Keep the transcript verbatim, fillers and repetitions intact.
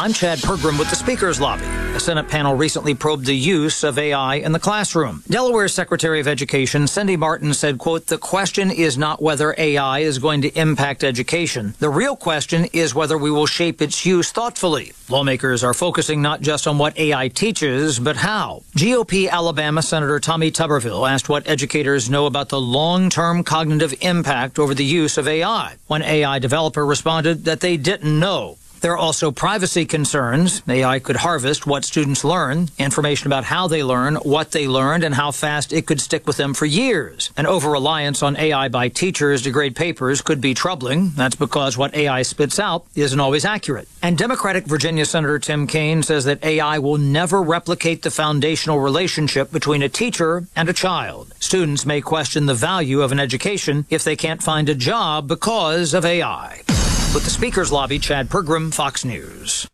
I'm Chad Pergram with the Speakers Lobby. A Senate panel recently probed the use of A I in the classroom. Delaware Secretary of Education Cindy Martin said, quote, "The question is not whether A I is going to impact education. The real question is whether we will shape its use thoughtfully. Lawmakers are focusing not just on what A I teaches, but how." G O P Alabama Senator Tommy Tuberville asked what educators know about the long-term cognitive impact over the use of A I. One A I developer responded that they didn't know. There are also privacy concerns. A I could harvest what students learn, information about how they learn, what they learned, and how fast it could stick with them for years. An over-reliance on A I by teachers to grade papers could be troubling. That's because what A I spits out isn't always accurate. And Democratic Virginia Senator Tim Kaine says that A I will never replicate the foundational relationship between a teacher and a child. Students may question the value of an education if they can't find a job because of A I. With the Speakers Lobby, Chad Pergram, Fox News.